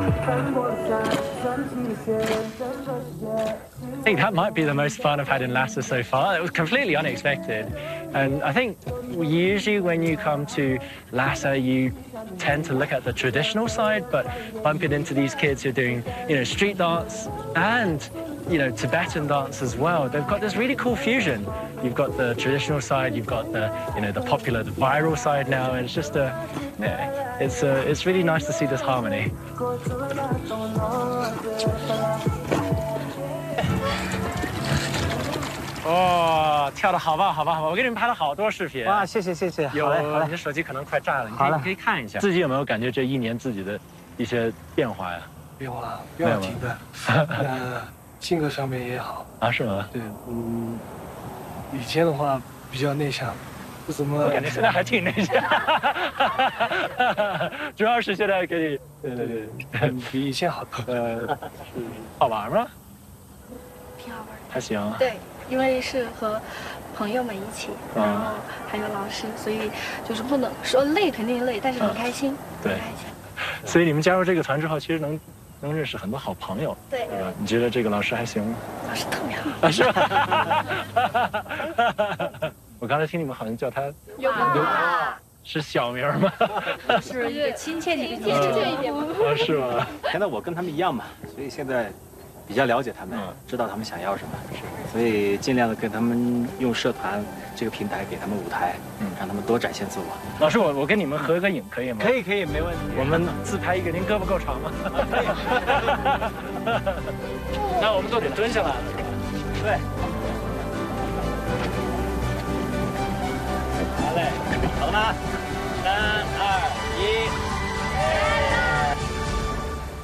I think that might be the most fun I've had in Lhasa so far. It was completely unexpected. And I think usually when you come to Lhasa, you tend to look at the traditional side, but bumping into these kids who are doing, street dance and, Tibetan dance as well. They've got this really cool fusion. You've got the traditional side, you've got the, the popular, the viral side now, and it's just it's really nice to see this harmony. 哦，跳得好棒，好棒，好棒！我给你们拍了好多视频。 哇，谢谢。好嘞，好嘞。 你的手机可能快炸了，你可以看一下。自己有没有感觉这一年自己的一些变化呀？ 变化不要紧的。性格上面也好。 啊，是吗？ 对，以前的话比较内向，不怎么。 我感觉现在还挺内向。主要是现在可以，对， 比以前好多。 好玩吗？ 挺好玩的。 还行。 对。 因为是和朋友们一起，然后还有老师，所以就是不能说累，肯定累，但是很开心， 对。所以你们加入这个团之后，其实能认识很多好朋友， 对吧？你觉得这个老师还行吗？ 老师特别好， 是吧？我刚才听你们好像叫他有是小名吗？ 是一个亲切一点， 是吗？ 现在我跟他们一样嘛，所以现在。 比较了解他们，知道他们想要什么，所以尽量的跟他们用社团这个平台给他们舞台，让他们多展现自我。 老师，我跟你们合个影可以吗？ 可以，没问题。 我们自拍一个，您胳膊够长吗？那我们都得蹲下来了，是吧？ 对。好嘞，好了吗？3、2、1。